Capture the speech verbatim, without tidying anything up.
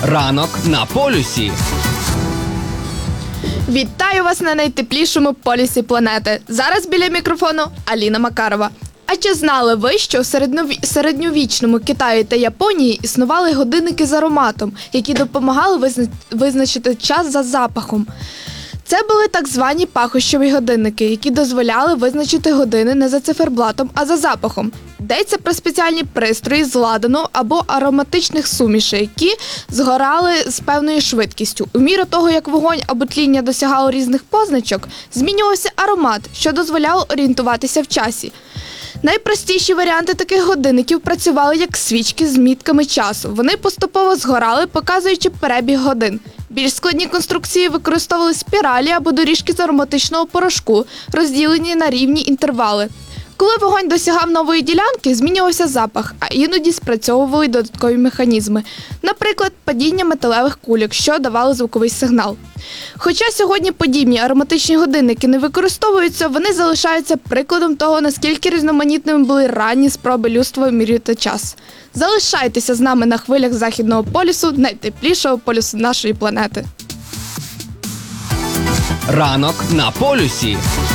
Ранок на полюсі. Вітаю вас на найтеплішому полюсі планети. Зараз біля мікрофону Аліна Макарова. А чи знали ви, що в середньові- середньовічному Китаї та Японії існували годинники з ароматом, які допомагали визна- визначити час за запахом? Це були так звані пахощові годинники, які дозволяли визначити години не за циферблатом, а за запахом. Йдеться про спеціальні пристрої з ладану або ароматичних сумішей, які згорали з певною швидкістю. У міру того, як вогонь або тління досягало різних позначок, змінювався аромат, що дозволяло орієнтуватися в часі. Найпростіші варіанти таких годинників працювали як свічки з мітками часу. Вони поступово згорали, показуючи перебіг годин. Більш складні конструкції використовували спіралі або доріжки з ароматичного порошку, розділені на рівні інтервали. Коли вогонь досягав нової ділянки, змінювався запах, а іноді спрацьовували додаткові механізми. Наприклад, падіння металевих кульок, що давали звуковий сигнал. Хоча сьогодні подібні ароматичні годинники не використовуються, вони залишаються прикладом того, наскільки різноманітними були ранні спроби людства міряти час. Залишайтеся з нами на хвилях Західного полюсу, найтеплішого полюсу нашої планети. Ранок на полюсі.